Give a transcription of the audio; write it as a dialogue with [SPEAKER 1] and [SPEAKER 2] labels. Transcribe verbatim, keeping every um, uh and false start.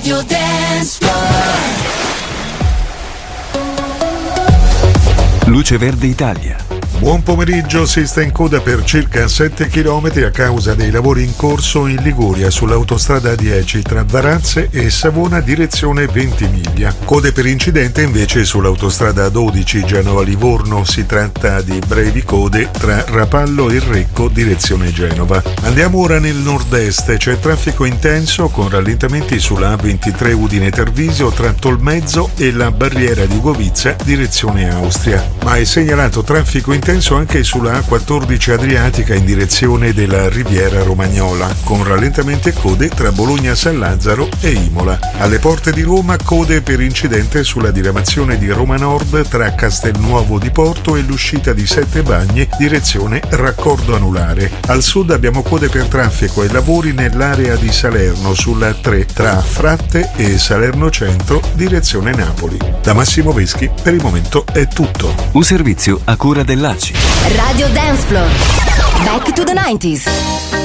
[SPEAKER 1] Radio Dance Floor.
[SPEAKER 2] Luce Verde Italia.
[SPEAKER 3] Buon pomeriggio, si sta in coda per circa sette chilometri a causa dei lavori in corso in Liguria sull'autostrada dieci tra Varazze e Savona direzione Ventimiglia. Code per incidente invece sull'autostrada dodici Genova-Livorno, si tratta di brevi code tra Rapallo e Recco direzione Genova. Andiamo ora nel nord-est, c'è traffico intenso con rallentamenti sulla A ventitré Udine-Tarvisio tra Tolmezzo e la barriera di Ugovizza direzione Austria. Ma è segnalato traffico intenso anche sulla A quattordici Adriatica in direzione della Riviera Romagnola, con rallentamenti e code tra Bologna San Lazzaro e Imola. Alle porte di Roma, code per incidente sulla diramazione di Roma Nord tra Castelnuovo di Porto e l'uscita di Sette Bagni, direzione Raccordo Anulare. Al sud abbiamo code per traffico e lavori nell'area di Salerno sulla A tre tra Fratte e Salerno Centro, direzione Napoli. Da Massimo Veschi per il momento è tutto.
[SPEAKER 2] Un servizio a cura dell'A C I.
[SPEAKER 4] Radio Dance Floor. Back to the nineties.